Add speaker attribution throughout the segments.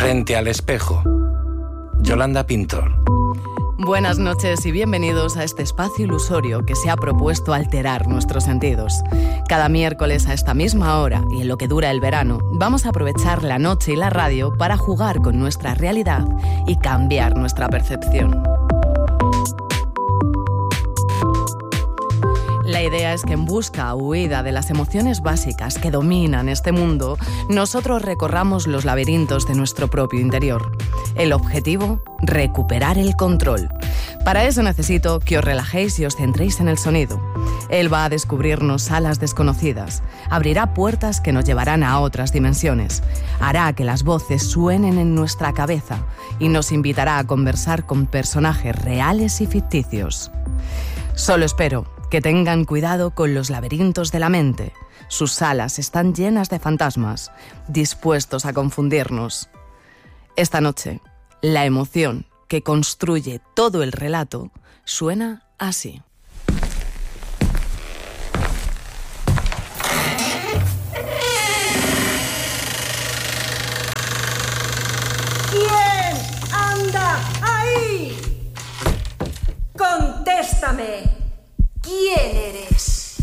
Speaker 1: Frente al espejo. Yolanda Pintor.
Speaker 2: Buenas noches y bienvenidos a este espacio ilusorio que se ha propuesto alterar nuestros sentidos. Cada miércoles a esta misma hora y en lo que dura el verano, vamos a aprovechar la noche y la radio para jugar con nuestra realidad y cambiar nuestra percepción. La idea es que en busca o huida de las emociones básicas que dominan este mundo, nosotros recorramos los laberintos de nuestro propio interior. El objetivo, recuperar el control. Para eso necesito que os relajéis y os centréis en el sonido. Él va a descubrirnos salas desconocidas, abrirá puertas que nos llevarán a otras dimensiones, hará que las voces suenen en nuestra cabeza y nos invitará a conversar con personajes reales y ficticios. Solo espero que tengan cuidado con los laberintos de la mente. Sus salas están llenas de fantasmas, dispuestos a confundirnos. Esta noche, la emoción que construye todo el relato suena así.
Speaker 3: ¿Quién anda ahí? Contéstame. ¿Quién eres?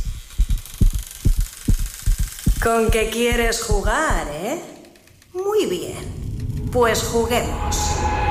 Speaker 3: ¿Con qué quieres jugar, eh? Muy bien, pues juguemos.